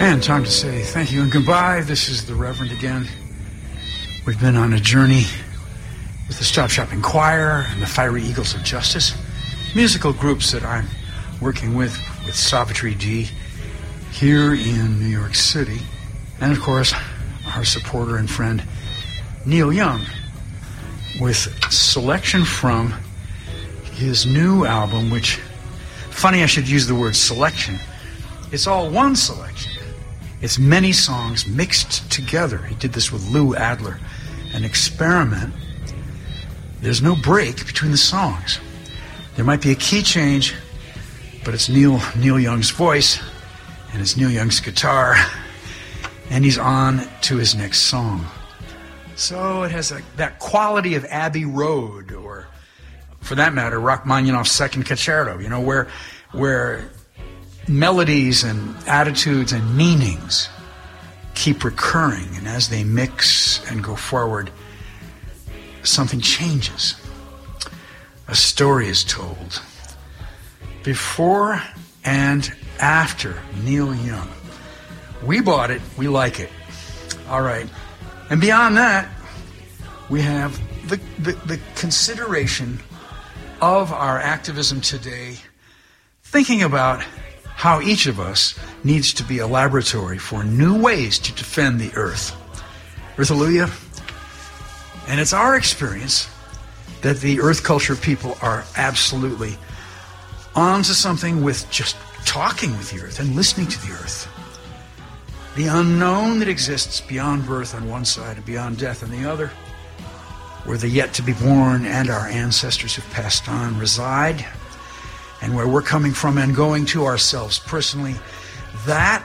And time to say thank you and goodbye. This is the Reverend again. We've been on a journey with the Stop Shopping Choir and the Fiery Eagles of Justice, musical groups that I'm working with Savitri D here in New York City. And of course, our supporter and friend Neil Young with selection from his new album, which, funny I should use the word selection. It's all one selection. It's many songs mixed together. He did this with Lou Adler, an experiment. There's no break between the songs. There might be a key change, but it's Neil Young's voice, and it's Neil Young's guitar, and he's on to his next song. So it has that quality of Abbey Road, or for that matter, Rachmaninoff's Second Concerto, where melodies and attitudes and meanings keep recurring, and as they mix and go forward, something changes. A story is told. Before and after Neil Young. We bought it, we like it. All right. And beyond that, we have the consideration of our activism today, thinking about how each of us needs to be a laboratory for new ways to defend the earth. Earthalluia. And it's our experience that the earth culture people are absolutely onto something with just talking with the earth and listening to the earth. The unknown that exists beyond birth on one side and beyond death on the other, where the yet to be born and our ancestors who've passed on reside, and where we're coming from and going to ourselves personally, that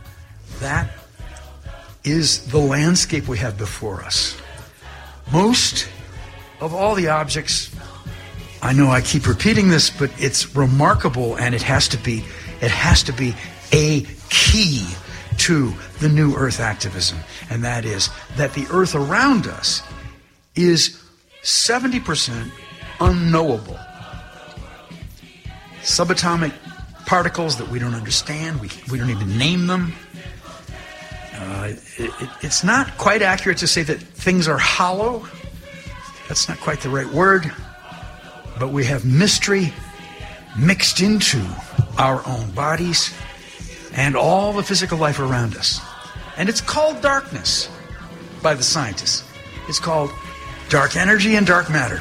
is the landscape we have before us. Most of all the objects, I know I keep repeating this, but it's remarkable, and it has to be a key to the new earth activism, and that is that the earth around us is 70% unknowable. Subatomic particles that we don't understand, we don't even name them. It's not quite accurate to say that things are hollow. That's not quite the right word. But we have mystery mixed into our own bodies and all the physical life around us. And it's called darkness by the scientists. It's called dark energy and dark matter.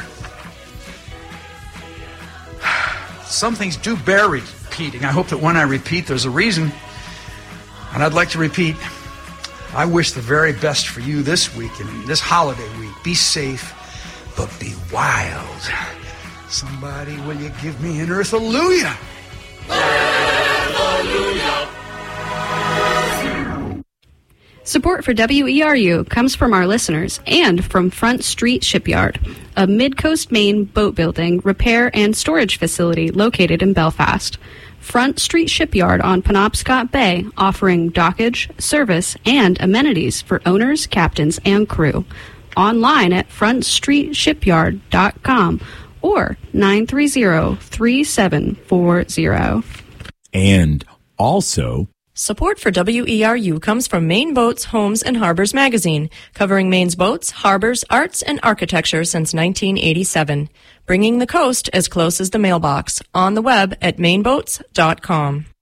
Some things do bear repeating. I hope that when I repeat, there's a reason. And I'd like to repeat, I wish the very best for you this week and this holiday week. Be safe, but be wild. Somebody, will you give me an Earthalluia? Earthalluia! Support for WERU comes from our listeners and from Front Street Shipyard, a Mid-Coast Maine boat building, repair, and storage facility located in Belfast. Front Street Shipyard on Penobscot Bay, offering dockage, service, and amenities for owners, captains, and crew. Online at frontstreetshipyard.com or 930-3740. And also, support for WERU comes from Maine Boats, Homes, and Harbors magazine, covering Maine's boats, harbors, arts, and architecture since 1987. Bringing the coast as close as the mailbox. On the web at mainboats.com.